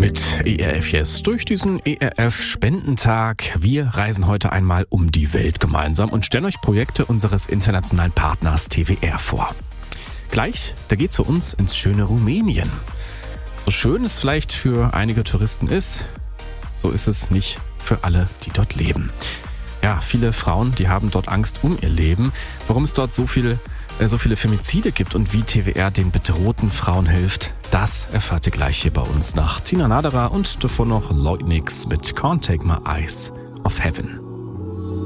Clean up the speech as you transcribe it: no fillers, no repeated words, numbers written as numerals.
mit ERF Yes durch diesen ERF-Spendentag. Wir reisen heute einmal um die Welt gemeinsam und stellen euch Projekte unseres internationalen Partners TWR vor. Gleich, da geht's für uns ins schöne Rumänien. So schön es vielleicht für einige Touristen ist, so ist es nicht für alle, die dort leben. Ja, viele Frauen, die haben dort Angst um ihr Leben. Warum es dort so viele Femizide gibt und wie TWR den bedrohten Frauen hilft, das erfahrt ihr gleich hier bei uns nach Tina Naderer und davor noch Lloyd Nix mit Can't Take My Eyes Off Heaven.